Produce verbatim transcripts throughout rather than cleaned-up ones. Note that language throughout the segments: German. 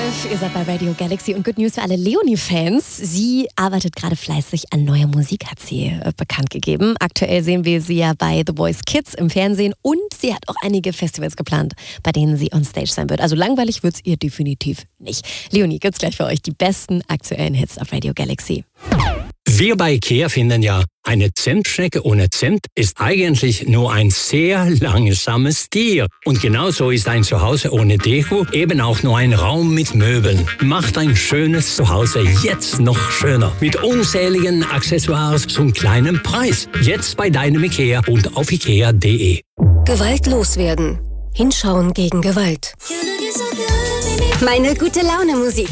zwölf, ihr seid bei Radio Galaxy und Good News für alle Leonie-Fans. Sie arbeitet gerade fleißig an neuer Musik, hat sie äh, bekannt gegeben. Aktuell sehen wir sie ja bei The Voice Kids im Fernsehen und sie hat auch einige Festivals geplant, bei denen sie on stage sein wird. Also langweilig wird es ihr definitiv nicht. Leonie, gibt's gleich für euch die besten aktuellen Hits auf Radio Galaxy. Wir bei IKEA finden ja, eine Zimtschnecke ohne Zimt ist eigentlich nur ein sehr langsames Tier. Und genauso ist ein Zuhause ohne Deko eben auch nur ein Raum mit Möbeln. Macht ein schönes Zuhause jetzt noch schöner. Mit unzähligen Accessoires zum kleinen Preis. Jetzt bei deinem IKEA und auf ikea punkt de. Gewalt loswerden. Hinschauen gegen Gewalt. Meine gute Laune Musik.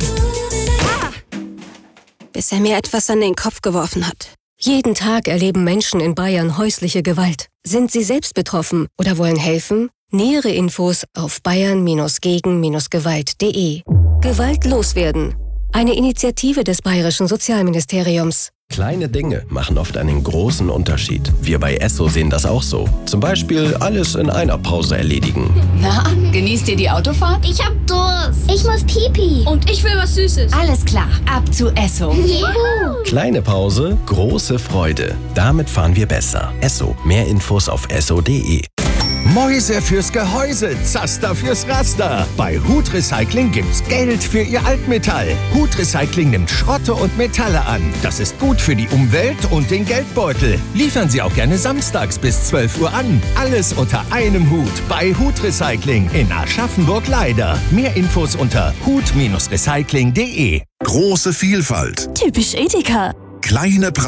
Bis er mir etwas an den Kopf geworfen hat. Jeden Tag erleben Menschen in Bayern häusliche Gewalt. Sind sie selbst betroffen oder wollen helfen? Nähere Infos auf bayern gegen gewalt punkt de. Gewalt loswerden. Eine Initiative des Bayerischen Sozialministeriums. Kleine Dinge machen oft einen großen Unterschied. Wir bei Esso sehen das auch so. Zum Beispiel alles in einer Pause erledigen. Na, genießt ihr die Autofahrt? Ich hab Durst. Ich muss Pipi. Und ich will was Süßes. Alles klar, ab zu Esso. Juhu. Kleine Pause, große Freude. Damit fahren wir besser. Esso. Mehr Infos auf esso punkt de. Mäuse fürs Gehäuse, Zaster fürs Raster. Bei Hut Recycling gibt's Geld für Ihr Altmetall. Hut Recycling nimmt Schrotte und Metalle an. Das ist gut für die Umwelt und den Geldbeutel. Liefern Sie auch gerne samstags bis zwölf Uhr an. Alles unter einem Hut bei Hut Recycling in Aschaffenburg-Leider. Mehr Infos unter hut Bindestrich recycling punkt de. Große Vielfalt. Typisch Edeka. Kleine Preise.